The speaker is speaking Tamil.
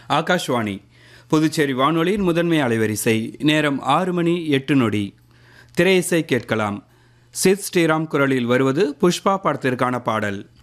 ஆகாஷ்வாணி புதுச்சேரி வானொலியின் முதன்மை அலைவரிசை. நேரம் 6:08. திரையிசை கேட்கலாம். சித் ஸ்ரீராம் குரலில் வருவது புஷ்பா படத்திற்கான பாடல்.